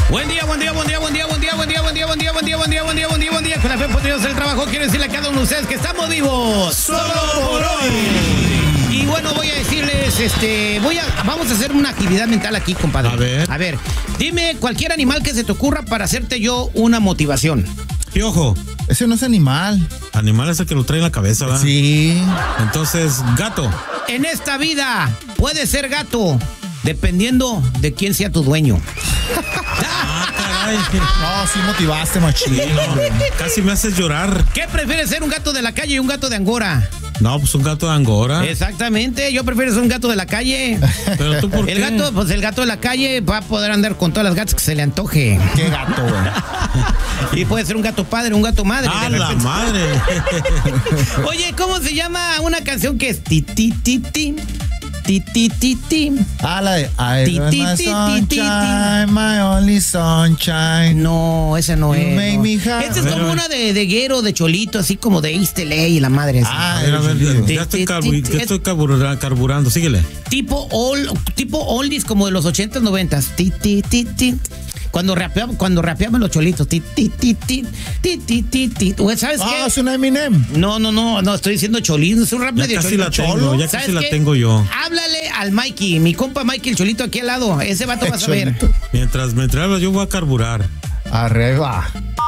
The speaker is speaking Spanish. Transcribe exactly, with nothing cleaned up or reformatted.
Buen día, buen día, buen día, buen día, buen día, buen día, buen día, buen día, buen día, buen día, buen día, buen día, buen día. Con la fe podríamos hacer el trabajo. Quiero decirle a cada uno de ustedes que estamos vivos solo por hoy. Y bueno, voy a decirles, este, voy a, vamos a hacer una actividad mental aquí, compadre. A ver. A ver, dime cualquier animal que se te ocurra para hacerte yo una motivación. Piojo. Ese no es animal. Animal es el que lo trae en la cabeza, ¿verdad? Sí. Entonces, gato. En esta vida puede ser gato, dependiendo de quién sea tu dueño. Ah, caray. No, sí motivaste, machín. Sí, no, casi me haces llorar. ¿Qué prefieres ser, un gato de la calle y un gato de Angora? No, pues un gato de Angora. Exactamente, yo prefiero ser un gato de la calle. Pero tú, ¿por El qué? gato, pues el gato de la calle va a poder andar con todas las gatas que se le antoje. Qué gato, güey. Y puede ser un gato padre, un gato madre. ¡Ah, de la repente. madre! Oye, ¿cómo se llama una canción que es ti ti ti ti? Ti ti ti ti. Ah, la de I Ti, got ti, my ti, ti, sunshine, my only sunshine. No, esa no You es. make no. me happy. Esta es A ver, como a ver. una de, de Guero, de Cholito, así como de East L A y la madre. Así. Ah, A ver, a ver, el ya estoy, carbu- ya estoy carbura- carburando, síguele. Tipo old, tipo oldies como de los ochentas, noventas. Ti, ti, ti, ti. Cuando rapeaban, cuando rapeaban los cholitos. Ti, ti, ti, ti, ti, ti, ti, ti. Güey, ¿sabes Ah, qué? es una Eminem. No, no, no, no, estoy diciendo cholito, es un rap Ya medio casi cholito. la tengo, Cholo. ya ¿Sabes casi la qué? tengo yo. Háblale al Mikey, mi compa Mikey, el cholito aquí al lado. Ese vato vas a ver. Cholito. Mientras me entregas, yo voy a carburar. Arriba.